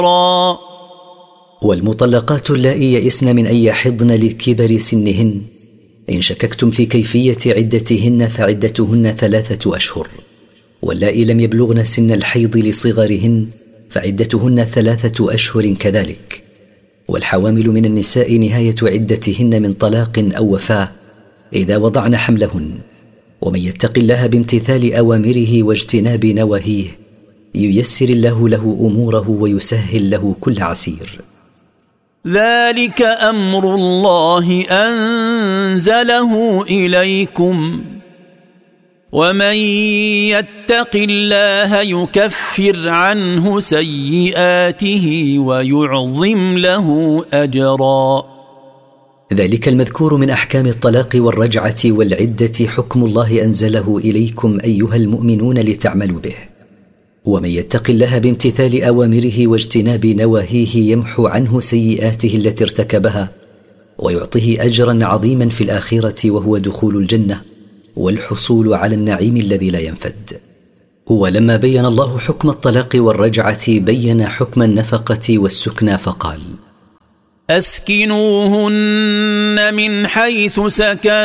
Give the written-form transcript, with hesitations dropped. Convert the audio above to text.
والمطلقات اللائي يئسن من أن يحضن لكبر سنهن إن شككتم في كيفية عدتهن فعدتهن 3 أشهر، واللائي لم يبلغن سن الحيض لصغرهن فعدتهن 3 أشهر كذلك. والحوامل من النساء نهاية عدتهن من طلاق أو وفاة إذا وضعن حملهن. ومن يتق الله بامتثال أوامره واجتناب نواهيه ييسر الله له أموره ويسهل له كل عسير. ذلك أمر الله أنزله إليكم، ومن يتق الله يكفر عنه سيئاته ويعظم له أجرا. ذلك المذكور من أحكام الطلاق والرجعة والعدة حكم الله أنزله إليكم أيها المؤمنون لتعملوا به. ومن يتق الله بامتثال أوامره واجتناب نواهيه يمحو عنه سيئاته التي ارتكبها ويعطيه أجرا عظيما في الآخرة، وهو دخول الجنة والحصول على النعيم الذي لا ينفد. ولما بين الله حكم الطلاق والرجعة بين حكم النفقة والسكنى فقال: أسكنوهن من حيث سكن